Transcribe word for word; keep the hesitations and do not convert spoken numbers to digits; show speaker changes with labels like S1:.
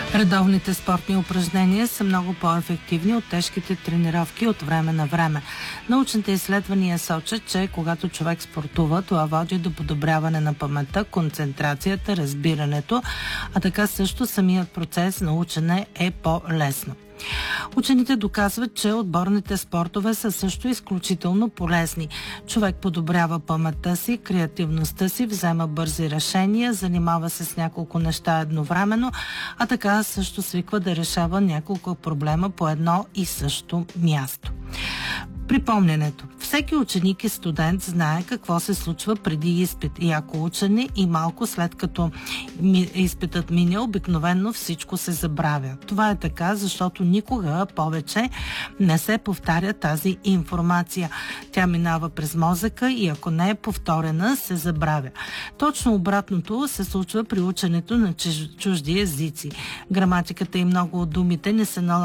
S1: Редовните спортни упражнения са много по-ефективни от тежките тренировки от време на време. Научните изследвания сочат, че когато човек спортува, това води до подобряване на паметта, концентрацията, разбирането, а така също самият процес на учене е по-лесно. Учените доказват, че отборните спортове са също изключително полезни. Човек подобрява паметта си, креативността си, взема бързи решения, занимава се с няколко неща едновременно, а така също свиква да решава няколко проблема по едно и също място. Припомнянето. Всеки ученик и студент знае какво се случва преди изпит и ако учене и малко след като изпитът мине, обикновено всичко се забравя. Това е така, защото никога повече не се повтаря тази информация. Тя минава през мозъка и ако не е повторена, се забравя. Точно обратното се случва при ученето на чужди езици. Граматиката и много от думите не се налага